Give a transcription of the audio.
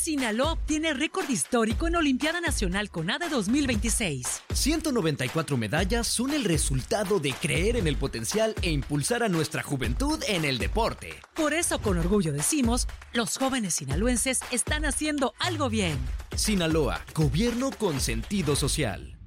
Sinaloa obtiene récord histórico en Olimpiada Nacional CONADE 2026. 194 medallas son el resultado de creer en el potencial e impulsar a nuestra juventud en el deporte. Por eso, con orgullo decimos, los jóvenes sinaloenses están haciendo algo bien. Sinaloa, gobierno con sentido social.